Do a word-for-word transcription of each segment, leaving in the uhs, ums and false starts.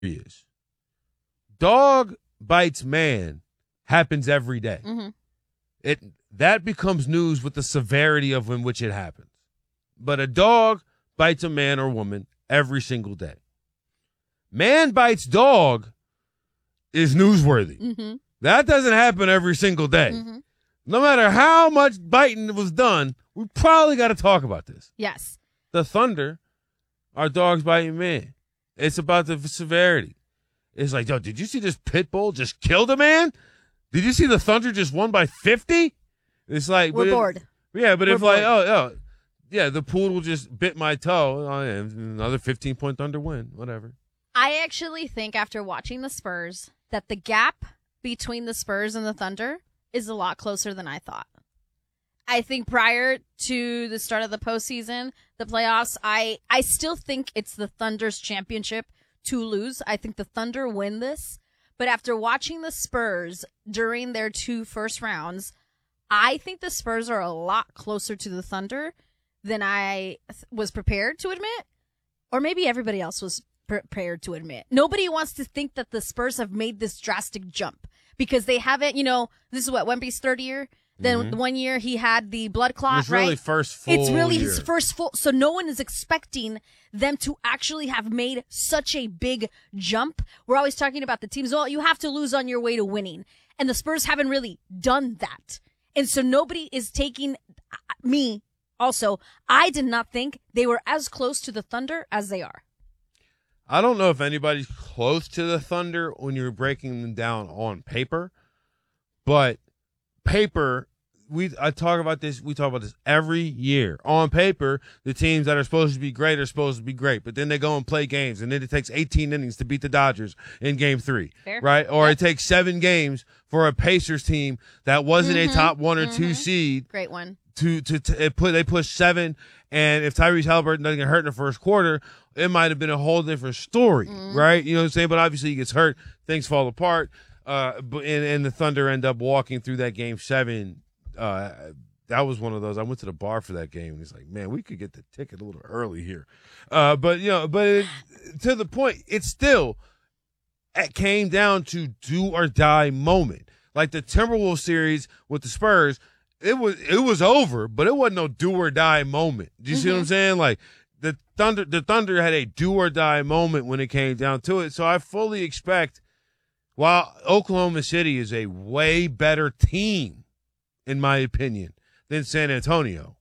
is. Dog bites man happens every day. Mm-hmm. It that becomes news with the severity of in which it happens. But a dog bites a man or woman every single day. Man bites dog is newsworthy. Mm-hmm. That doesn't happen every single day. Mm-hmm. No matter how much biting was done, we probably got to talk about this. Yes. The Thunder are dogs biting man. It's about the severity. It's like, yo, did you see this pit bull just killed a man? Did you see the Thunder just won by fifty? It's like We're but bored. If, yeah, but We're if like, bored. oh, oh, yeah, the poodle just bit my toe. Oh, yeah, another fifteen-point Thunder win. Whatever. I actually think after watching the Spurs that the gap between the Spurs and the Thunder is a lot closer than I thought. I think prior to the start of the postseason, the playoffs, I, I still think it's the Thunder's championship to lose. I think the Thunder win this. But after watching the Spurs during their two first rounds, I think the Spurs are a lot closer to the Thunder than I th- was prepared to admit. Or maybe everybody else was prepared to admit. Nobody wants to think that the Spurs have made this drastic jump because they haven't, you know, this is what, Wemby's third year? Then Mm-hmm. one year he had the blood clot, It's right? really first full It's really year. his first full. So no one is expecting them to actually have made such a big jump. We're always talking about the teams. Well, you have to lose on your way to winning. And the Spurs haven't really done that. And so nobody is taking me also. I did not think they were as close to the Thunder as they are. I don't know if anybody's close to the Thunder when you're breaking them down on paper, but paper, we I talk about this, we talk about this every year. On paper, the teams that are supposed to be great are supposed to be great, but then they go and play games, and then it takes eighteen innings to beat the Dodgers in game three, Fair. right? Or Yep. it takes seven games for a Pacers team that wasn't Mm-hmm. a top one or two Mm-hmm. seed Great one. to to, to it put they pushed seven, and if Tyrese Halliburton doesn't get hurt in the first quarter, it might have been a whole different story, Mm-hmm. right? You know what I'm saying? But obviously he gets hurt, things fall apart, uh, but and, and the Thunder end up walking through that game seven. Uh, that was one of those. I went to the bar for that game, and he's like, "Man, we could get the ticket a little early here," uh, but you know, but it, to the point, it still it came down to do or die moment, like the Timberwolves series with the Spurs. It was it was over, but it wasn't no do or die moment. Do you see what I'm saying? Like the Thunder, the Thunder had a do or die moment when it came down to it. So I fully expect, while Oklahoma City is a way better team, in my opinion, than San Antonio,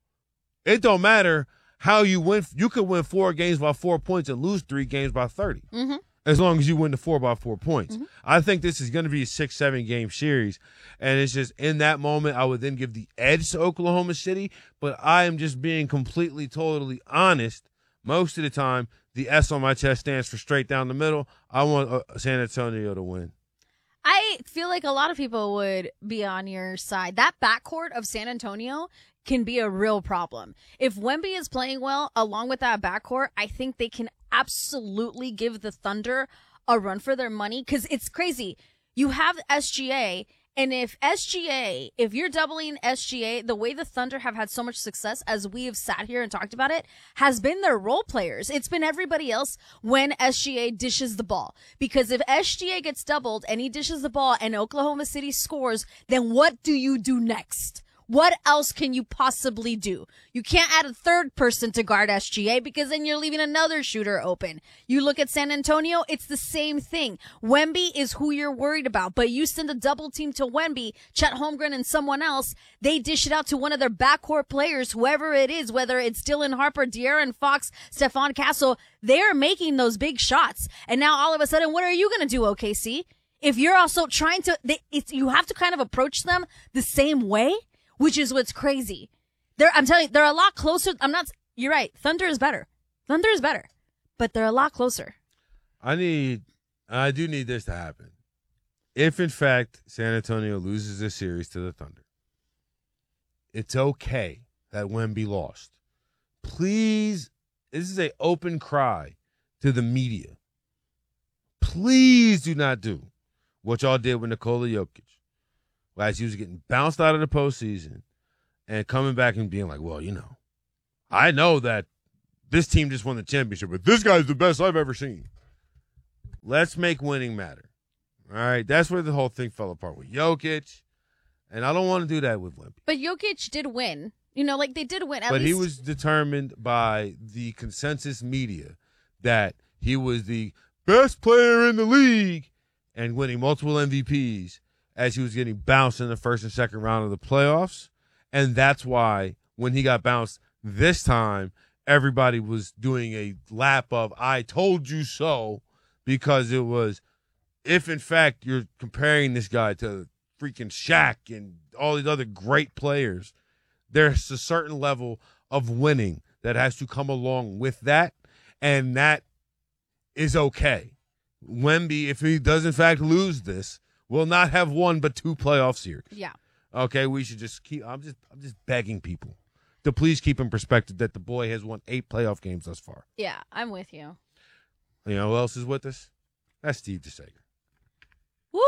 it don't matter how you win. You could win four games by four points and lose three games by thirty. Mm-hmm. As long as you win the four by four points. Mm-hmm. I think this is going to be a six, seven game series. And it's just in that moment, I would then give the edge to Oklahoma City. But I am just being completely, totally honest. Most of the time, the S on my chest stands for straight down the middle. I want uh, San Antonio to win. I feel like a lot of people would be on your side. That backcourt of San Antonio can be a real problem. If Wemby is playing well along with that backcourt, I think they can absolutely give the Thunder a run for their money because it's crazy. You have S G A, and if S G A, if you're doubling S G A, the way the Thunder have had so much success, as we have sat here and talked about it, has been their role players. It's been everybody else when S G A dishes the ball. Because if S G A gets doubled and he dishes the ball and Oklahoma City scores, then what do you do next? What else can you possibly do? You can't add a third person to guard S G A because then you're leaving another shooter open. You look at San Antonio, it's the same thing. Wemby is who you're worried about, but you send a double team to Wemby, Chet Holmgren and someone else, they dish it out to one of their backcourt players, whoever it is, whether it's Dylan Harper, De'Aaron Fox, Stephon Castle, they're making those big shots. And now all of a sudden, what are you going to do, O K C? If you're also trying to, they, it's, you have to kind of approach them the same way. Which is what's crazy. They're, I'm telling you, they're a lot closer. I'm not, you're right. Thunder is better. Thunder is better. But they're a lot closer. I need, I do need this to happen. If, in fact, San Antonio loses this series to the Thunder, it's okay that Wemby lost. Please, this is an open cry to the media. Please do not do what y'all did with Nikola Jokic. As he was getting bounced out of the postseason and coming back and being like, well, you know, I know that this team just won the championship, but this guy's the best I've ever seen. let's make winning matter. All right, that's where the whole thing fell apart with Jokic, and I don't want to do that with Wemby. But Jokic did win. You know, like they did win. At but least... he was determined by the consensus media that he was the best player in the league and winning multiple M V Ps as he was getting bounced in the first and second round of the playoffs. And that's why when he got bounced this time, everybody was doing a lap of I told you so, because it was, if in fact you're comparing this guy to freaking Shaq and all these other great players, there's a certain level of winning that has to come along with that, and that is okay. Wemby, if he does in fact lose this, will not have one but two playoff series. Yeah. Okay, we should just keep I'm just I'm just begging people to please keep in perspective that the boy has won eight playoff games thus far. Yeah, I'm with you. You know who else is with us? That's Steve DeSager. Woo!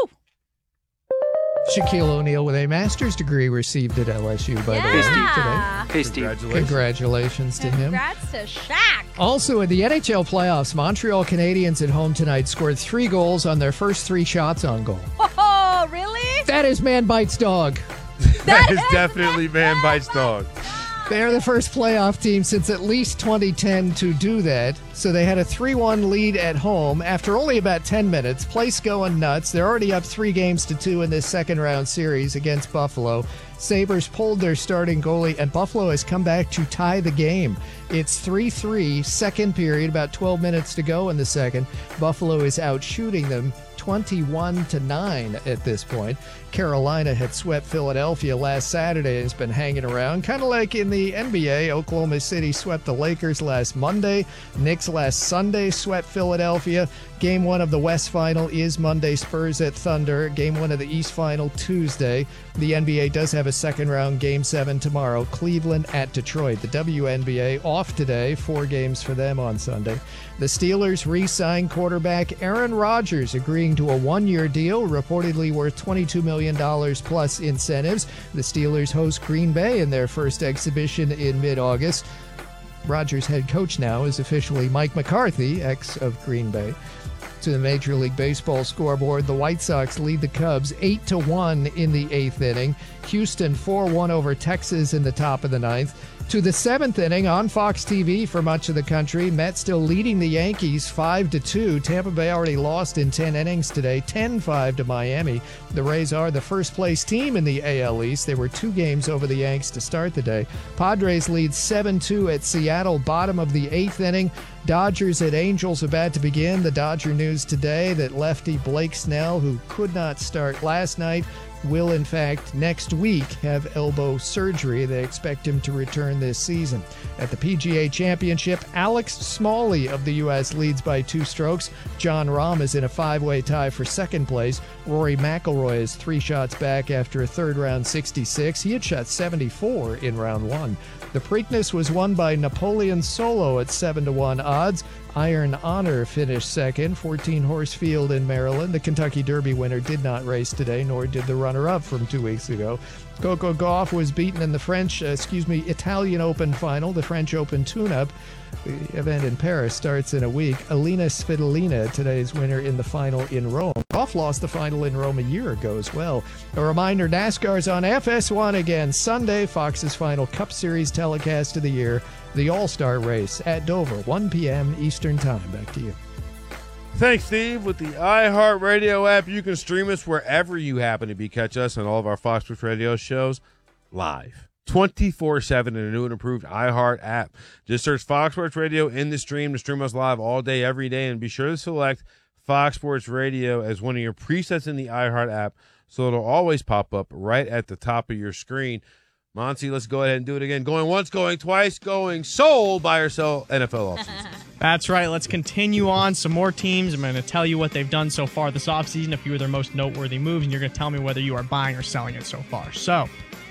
Shaquille O'Neal with a master's degree received at L S U by yeah. the way today. Hey, Steve. Congratulations. Congratulations to him. Congrats to Shaq. Also, in the N H L playoffs, Montreal Canadiens at home tonight scored three goals on their first three shots on goal. Oh, really? That is man bites dog. That is definitely man bites dog. They are the first playoff team since at least twenty ten to do that. So they had a three one lead at home after only about ten minutes. Place going nuts. They're already up three games to two in this second round series against Buffalo. Sabres pulled their starting goalie, and Buffalo has come back to tie the game. It's three three, second period, about twelve minutes to go in the second. Buffalo is out shooting them twenty-one to nine at this point. Carolina had swept Philadelphia last Saturday and has been hanging around, kind of like in the N B A. Oklahoma City swept the Lakers last Monday. Knicks last Sunday swept Philadelphia. Game one of the West Final is Monday, Spurs at Thunder. Game one of the East Final Tuesday. The N B A does have a second round Game seven tomorrow. Cleveland at Detroit. The W N B A off today. Four games for them on Sunday. The Steelers re-signed quarterback Aaron Rodgers, agreeing to a one-year deal, reportedly worth twenty-two million dollars plus incentives. The Steelers host Green Bay in their first exhibition in mid-August. Rodgers' head coach now is officially Mike McCarthy, ex of Green Bay. To the Major League Baseball scoreboard, the White Sox lead the Cubs eight to one in the eighth inning. Houston four one over Texas in the top of the ninth. To the seventh inning on Fox T V for much of the country, Mets still leading the Yankees five to two. Tampa Bay already lost in ten innings today, ten five to Miami. The Rays are the first place team in the A L East. They were two games over the Yanks to start the day. Padres lead seven two at Seattle, bottom of the eighth inning. Dodgers at Angels about to begin. The Dodger news today that lefty Blake Snell, who could not start last night, will in fact next week have elbow surgery. They expect him to return this season. At the P G A Championship, Alex Smalley of the U S leads by two strokes. John Rahm is in a five-way tie for second place. Rory McIlroy is three shots back after a third round sixty-six. He had shot seventy-four in round one. The Preakness was won by Napoleon Solo at seven to one odds. Iron Honor finished second, fourteen horse field in Maryland. The Kentucky Derby winner did not race today, nor did the runner-up from two weeks ago. Coco Gauff was beaten in the French, uh, excuse me, Italian Open final, the French Open tune-up. The event in Paris starts in a week. Alina Svitolina, today's winner in the final in Rome. Gauff lost the final in Rome a year ago as well. A reminder, NASCAR's on F S one again Sunday, Fox's final Cup Series telecast of the year. The All-Star Race at Dover, one p.m. Eastern Time. Back to you. Thanks, Steve. With the iHeartRadio app, you can stream us wherever you happen to be. Catch us on all of our Fox Sports Radio shows live, twenty-four seven in a new and improved iHeart app. Just search Fox Sports Radio in the stream to stream us live all day, every day, and be sure to select Fox Sports Radio as one of your presets in the iHeart app so it'll always pop up right at the top of your screen. Monty, let's go ahead and do it again. Going once, going twice, going sold, buy or sell N F L offseason. That's right. Let's continue on. Some more teams. I'm going to tell you what they've done so far this offseason, a few of their most noteworthy moves, and you're going to tell me whether you are buying or selling it so far. So,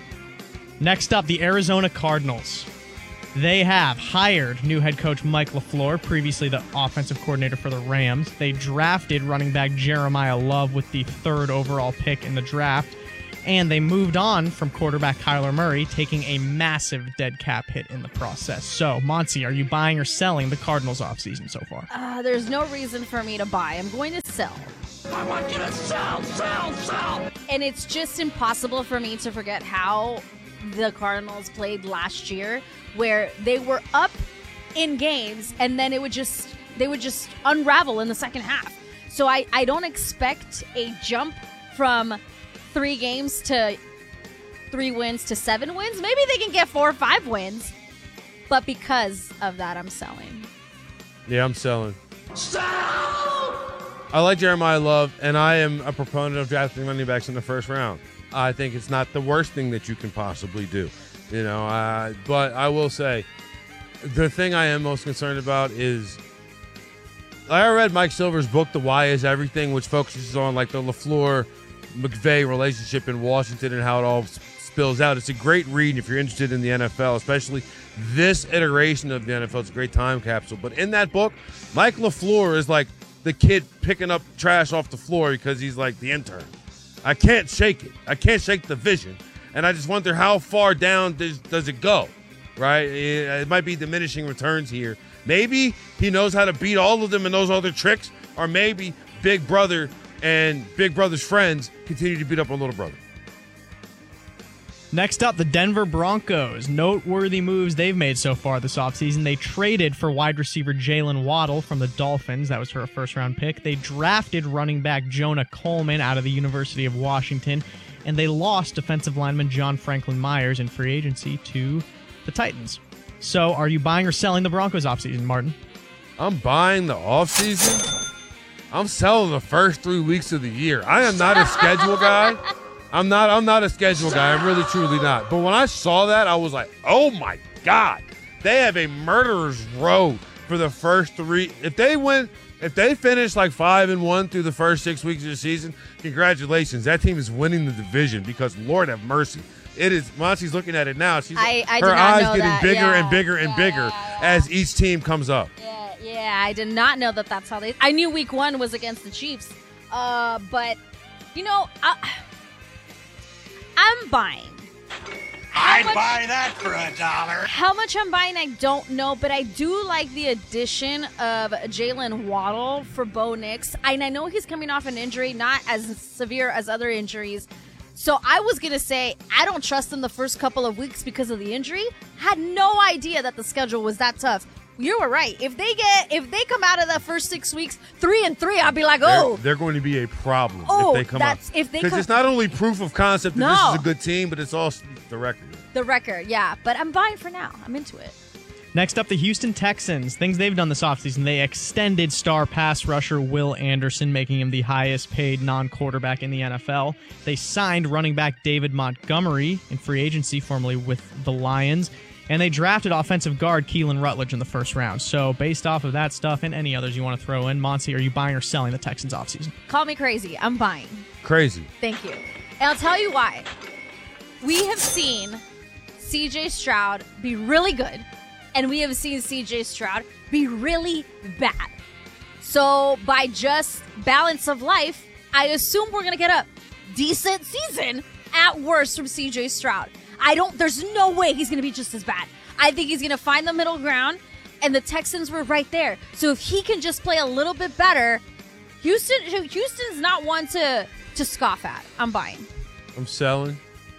next up, the Arizona Cardinals. They have hired new head coach Mike LaFleur, previously the offensive coordinator for the Rams. They drafted running back Jeremiah Love with the third overall pick in the draft. And they moved on from quarterback Kyler Murray, taking a massive dead cap hit in the process. So, Monty, are you buying or selling the Cardinals offseason so far? Uh, there's no reason for me to buy. I'm going to sell. I want you to sell, sell, sell. And it's just impossible for me to forget how the Cardinals played last year, where they were up in games and then it would just they would just unravel in the second half. So I, I don't expect a jump from three games to three wins to seven wins. Maybe they can get four or five wins. But because of that, I'm selling. Yeah, I'm selling. Sell! I like Jeremiah Love, and I am a proponent of drafting running backs in the first round. I think it's not the worst thing that you can possibly do. You know, uh, but I will say, the thing I am most concerned about is, I read Mike Silver's book, The Why Is Everything, which focuses on like the LaFleur-McVay relationship in Washington and how it all spills out. It's a great read if you're interested in the N F L, especially this iteration of the N F L. It's a great time capsule. But in that book, Mike LaFleur is like the kid picking up trash off the floor because he's like the intern. I can't shake it. I can't shake the vision. And I just wonder how far down does, does it go, right? It, it might be diminishing returns here. Maybe he knows how to beat all of them and those other tricks, or maybe Big Brother and Big Brother's friends continue to beat up on Little Brother. Next up, the Denver Broncos. Noteworthy moves they've made so far this offseason. They traded for wide receiver Jalen Waddle from the Dolphins. That was for a first-round pick. They drafted running back Jonah Coleman out of the University of Washington. And they lost defensive lineman John Franklin Myers in free agency to the Titans. So are you buying or selling the Broncos offseason, Martin? I'm buying the offseason. I'm selling the first three weeks of the year. I am not a schedule guy. I'm not I'm not a schedule guy. I'm really, truly not. But when I saw that, I was like, oh, my God. They have a murderer's row for the first three. If they win, if they finish like five and one through the first six weeks of the season, congratulations. That team is winning the division because, Lord have mercy. It is. Monty's looking at it now. She's I, I her did not eyes know getting that. bigger Yeah. and bigger and Yeah, bigger yeah, yeah. as each team comes up. Yeah, yeah, I did not know that that's how they... I knew week one was against the Chiefs. Uh, but, you know, I, I'm buying. I'd buy that for a dollar. How much I'm buying, I don't know, but I do like the addition of Jalen Waddle for Bo Nix. And I know he's coming off an injury, not as severe as other injuries. So I was going to say I don't trust him the first couple of weeks because of the injury. Had no idea that the schedule was that tough. You were right. If they get, if they come out of the first six weeks three and three, I'll be like, oh, They're, they're going to be a problem Oh, if they come that's- up. if they Because come- it's not only proof of concept that No. this is a good team, but it's also the record. the record, yeah. But I'm buying for now. I'm into it. Next up, the Houston Texans. Things they've done this offseason. They extended star pass rusher Will Anderson, making him the highest paid non-quarterback in the N F L. They signed running back David Montgomery in free agency, formerly with the Lions. And they drafted offensive guard Keelan Rutledge in the first round. So based off of that stuff and any others you want to throw in, Monty, are you buying or selling the Texans offseason? Call me crazy. I'm buying. Crazy. Thank you. And I'll tell you why. We have seen C J Stroud be really good, and we have seen C J Stroud be really bad. So by just balance of life, I assume we're going to get a decent season at worst from C J Stroud. I don't, there's no way he's going to be just as bad. I think he's going to find the middle ground, and the Texans were right there. So if he can just play a little bit better, Houston, Houston's not one to, to scoff at. I'm buying. I'm selling.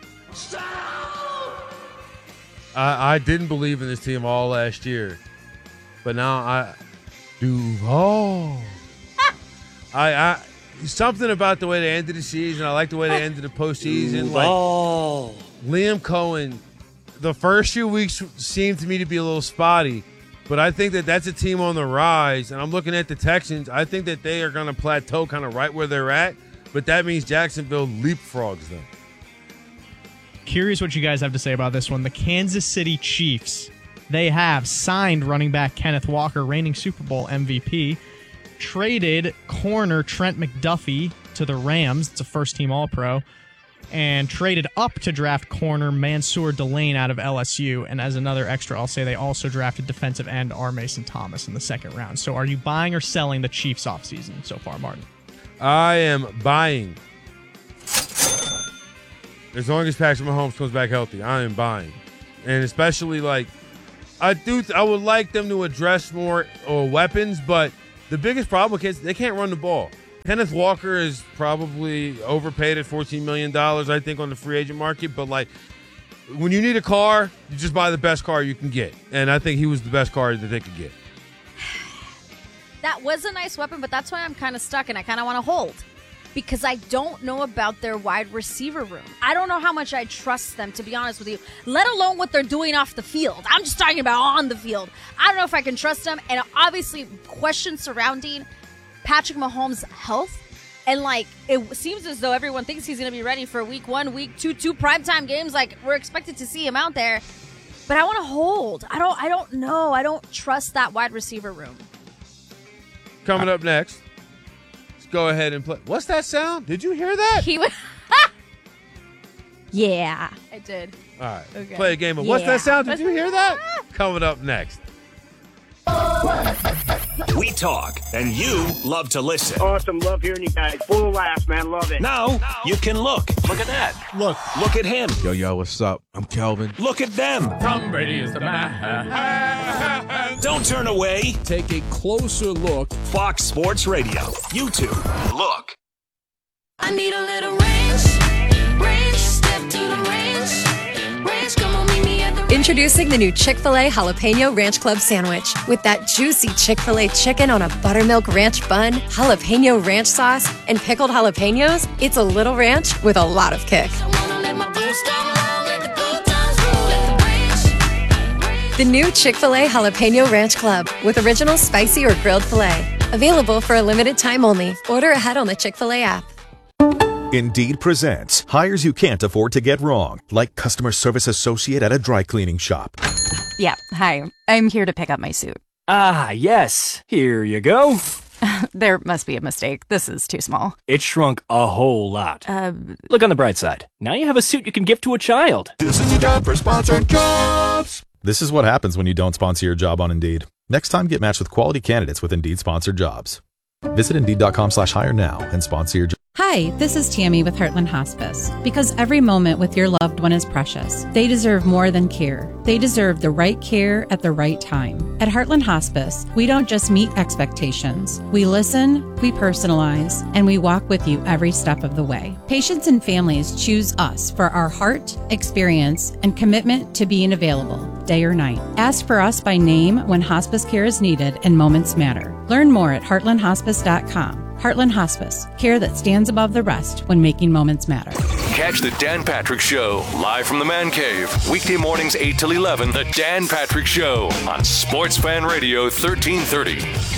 I, I didn't believe in this team all last year, but now I Duval. I, I something about the way they ended the season. I like the way they ended the postseason. Like Liam Cohen, the first few weeks seemed to me to be a little spotty, but I think that that's a team on the rise. And I'm looking at the Texans. I think that they are going to plateau kind of right where they're at, but that means Jacksonville leapfrogs them. Curious what you guys have to say about this one. The Kansas City Chiefs, they have signed running back Kenneth Walker, reigning Super Bowl M V P, traded corner Trent McDuffie to the Rams. It's a first-team All-Pro. And traded up to draft corner Mansour Delane out of L S U. And as another extra, I'll say they also drafted defensive end R. Mason Thomas in the second round. So are you buying or selling the Chiefs offseason so far, Martin? I am buying. As long as Patrick Mahomes comes back healthy, I am buying. And especially, like, I do. I would like them to address more uh, weapons, but the biggest problem with kids, they can't run the ball. Kenneth Walker is probably overpaid at fourteen million dollars, I think, on the free agent market. But, like, when you need a car, you just buy the best car you can get. And I think he was the best car that they could get. That was a nice weapon, but that's why I'm kind of stuck and I kind of want to hold. Because I don't know about their wide receiver room. I don't know how much I trust them, to be honest with you, let alone what they're doing off the field. I'm just talking about on the field. I don't know if I can trust them. And obviously, questions surrounding Patrick Mahomes' health. And, like, it seems as though everyone thinks he's going to be ready for week one, week two, two primetime games. Like, we're expected to see him out there. But I want to hold. I don't I don't know. I don't trust that wide receiver room. Coming up next, let's go ahead and play. What's that sound? Did you hear that? He would. Yeah, I did. All right. Okay. Play a game of What's Yeah. That Sound? Did you hear that? Coming up next. We talk, and you love to listen. Awesome. Love hearing you guys. Full of laughs, man. Love it. Now you can look. Look at that. Look. Look at him. Yo, yo, what's up? I'm Kelvin. Look at them. Tom Brady is the man. Don't turn away. Take a closer look. Fox Sports Radio. YouTube. Look. I need a little range. Range. Step to the range. Range. Come on, meet me at the Introducing the new Chick-fil-A Jalapeno Ranch Club Sandwich. With that juicy Chick-fil-A chicken on a buttermilk ranch bun, jalapeno ranch sauce, and pickled jalapenos, it's a little ranch with a lot of kick. I wanna let my boots down low, let the good times roll, let the range. Range. The new Chick-fil-A Jalapeno Ranch Club with original spicy or grilled filet. Available for a limited time only. Order ahead on the Chick-fil-A app. Indeed presents hires you can't afford to get wrong, like customer service associate at a dry cleaning shop. Yeah, hi. I'm here to pick up my suit. Ah, yes. Here you go. There must be a mistake. This is too small. It shrunk a whole lot. Uh, Look on the bright side. Now you have a suit you can gift to a child. This is your job for sponsored jobs. This is what happens when you don't sponsor your job on Indeed. Next time, get matched with quality candidates with Indeed sponsored jobs. Visit Indeed.com slash hire now and sponsor your job. Hi, this is Tammy with Heartland Hospice. Because every moment with your loved one is precious, they deserve more than care. They deserve the right care at the right time. At Heartland Hospice, we don't just meet expectations. We listen, we personalize, and we walk with you every step of the way. Patients and families choose us for our heart, experience, and commitment to being available, day or night. Ask for us by name when hospice care is needed and moments matter. Learn more at heartland hospice dot com. Heartland Hospice, care that stands above the rest when making moments matter. Catch the Dan Patrick Show live from the Man Cave. Weekday mornings eight till eleven. The Dan Patrick Show on Sports Fan Radio thirteen thirty.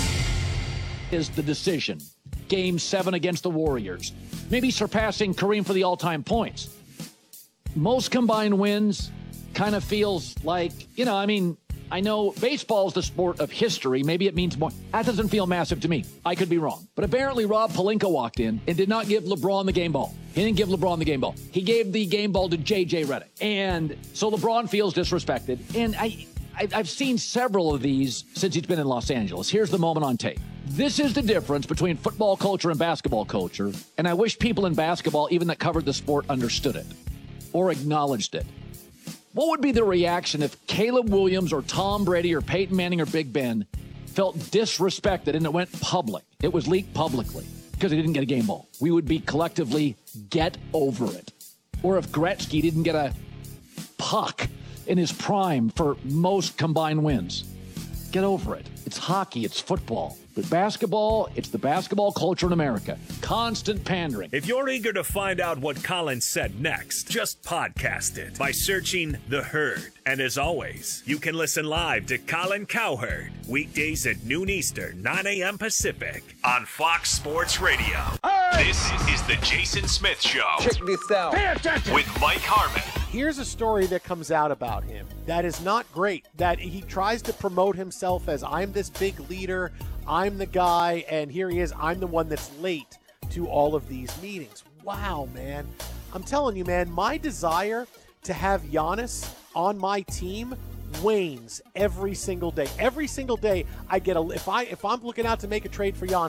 Is the decision. Game seven against the Warriors. Maybe surpassing Kareem for the all-time points. Most combined wins kind of feels like, you know, I mean, I know baseball is the sport of history. Maybe it means more. That doesn't feel massive to me. I could be wrong. But apparently Rob Pelinka walked in and did not give LeBron the game ball. He didn't give LeBron the game ball. He gave the game ball to J J Redick. And so LeBron feels disrespected. And I, I, I've seen several of these since he's been in Los Angeles. Here's the moment on tape. This is the difference between football culture and basketball culture. And I wish people in basketball, even that covered the sport, understood it or acknowledged it. What would be the reaction if Caleb Williams or Tom Brady or Peyton Manning or Big Ben felt disrespected and it went public? It was leaked publicly because he didn't get a game ball. We would be collectively, get over it. Or if Gretzky didn't get a puck in his prime for most combined wins. Get over it. It's hockey. It's football. But basketball, it's the basketball culture in America. Constant pandering. If you're eager to find out what Colin said next, just podcast it by searching The Herd. And as always, you can listen live to Colin Cowherd weekdays at noon Eastern, nine a.m. Pacific on Fox Sports Radio. Hey! This is the Jason Smith Show. Check this out. Pay attention. With Mike Harmon. Here's a story that comes out about him that is not great, that he tries to promote himself as I'm this big leader, I'm the guy, and here he is, I'm the one that's late to all of these meetings. Wow, man. I'm telling you, man, my desire to have Giannis on my team wanes every single day. Every single day I get a if I if I'm looking out to make a trade for Giannis,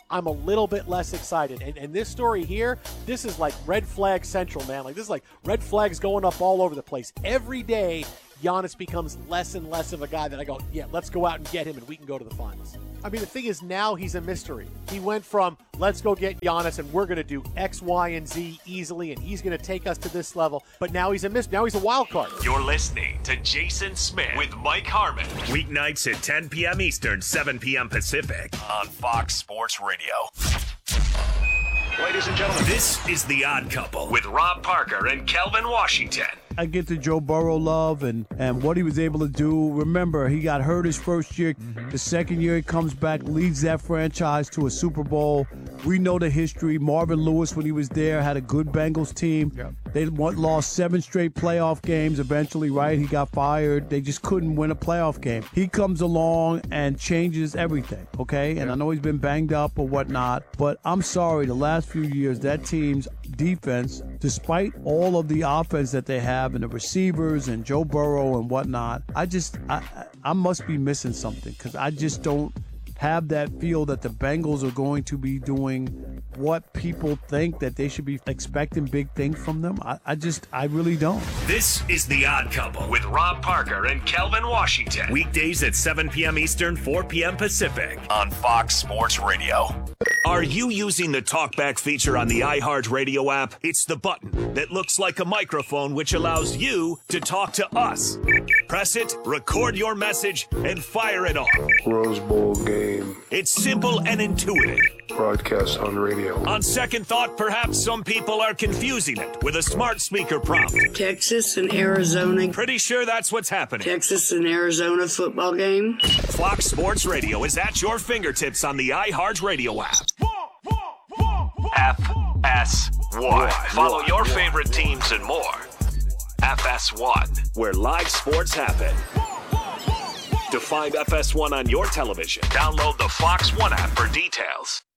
I'm a little bit less excited. And, and this story here, this is like red flag central, man. Like this is like red flags going up all over the place. Every day, Giannis becomes less and less of a guy that I go, yeah, let's go out and get him and we can go to the finals. I mean, the thing is now he's a mystery. He went from let's go get Giannis and we're going to do X, Y, and Z easily and he's going to take us to this level. But now he's a mystery. Now he's a wild card. You're listening to Jason Smith with Mike Harmon. Weeknights at ten p.m. Eastern, seven p.m. Pacific on Fox Sports Radio. Ladies and gentlemen, this is The Odd Couple with Rob Parker and Kelvin Washington. I get the Joe Burrow love and, and what he was able to do. Remember, he got hurt his first year. Mm-hmm. The second year he comes back, leads that franchise to a Super Bowl. We know the history. Marvin Lewis, when he was there, had a good Bengals team. Yep. They lost seven straight playoff games eventually, right? He got fired. They just couldn't win a playoff game. He comes along and changes everything, okay? And yep. I know he's been banged up or whatnot, but I'm sorry, the last few years, that team's defense, despite all of the offense that they have and the receivers and Joe Burrow and whatnot, I just, I, I must be missing something because I just don't have that feel that the Bengals are going to be doing what people think that they should be expecting big things from them. I, I just, I really don't. This is The Odd Couple with Rob Parker and Kelvin Washington. Weekdays at seven p.m. Eastern, four p.m. Pacific on Fox Sports Radio. Are you using the TalkBack feature on the iHeartRadio app? It's the button that looks like a microphone which allows you to talk to us. Press it, record your message, and fire it off. Rose Bowl game. It's simple and intuitive. Broadcast on radio. On second thought, perhaps some people are confusing it with a smart speaker prompt. Texas and Arizona. Pretty sure that's what's happening. Texas and Arizona football game. Fox Sports Radio is at your fingertips on the iHeartRadio app. F S one. Follow your favorite teams and more. F S one, where live sports happen. To find F S one on your television, download the Fox One app for details.